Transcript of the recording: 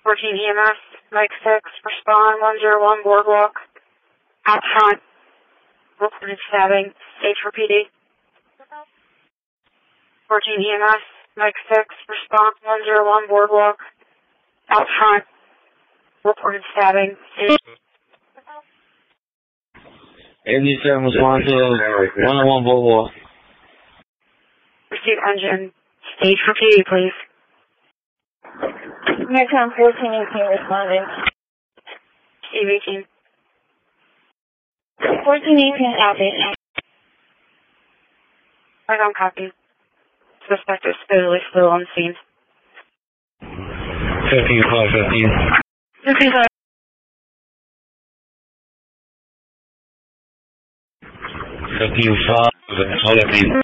14 EMS, Mike 6, respond 101 Boardwalk, out front, reported stabbing, stage for PD. 14 EMS, Mike 6, respond 101 Boardwalk, out front, reported stabbing, stage. 87, respond to 101 Boardwalk. Receive engine, stage for PD, please. Midtown 1418 responding. Steve 18. 1418 copy. Right on copy. Suspect is still on scene. 15, call 15. 55. 15, 5, hold up,